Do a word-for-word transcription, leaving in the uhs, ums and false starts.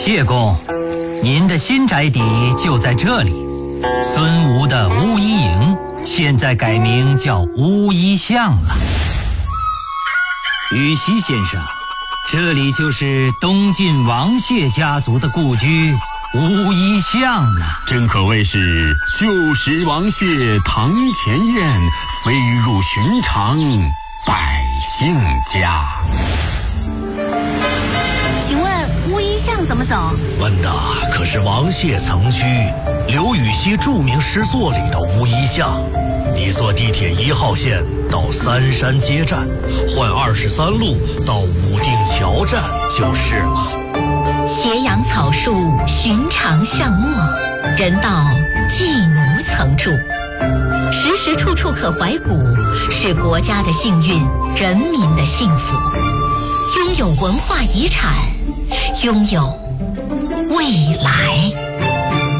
谢公，您的新宅邸就在这里。孙吴的巫医营现在改名叫巫医巷了。羽西先生，这里就是东晋王谢家族的故居巫医巷了。 真可谓是旧时王谢堂前燕，飞入寻常百姓家。 请问巫医巷怎么走？ 问的可是王谢曾居刘禹锡著名诗作里的巫医巷。你坐地铁一号线到三山街站，换二十三路到武定桥站就是了。 斜阳草树，寻常巷陌，人道妓奴曾住，时时处处可怀古，是国家的幸运，人民的幸福。拥有文化遗产，拥有未来。